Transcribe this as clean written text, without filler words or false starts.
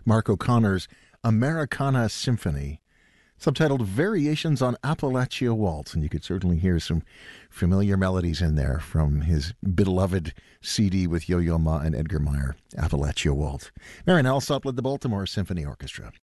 Mark O'Connor's Americana Symphony, subtitled Variations on Appalachia Waltz. And you could certainly hear some familiar melodies in there from his beloved CD with Yo-Yo Ma and Edgar Meyer, Appalachia Waltz. Marian Alsop led the Baltimore Symphony Orchestra.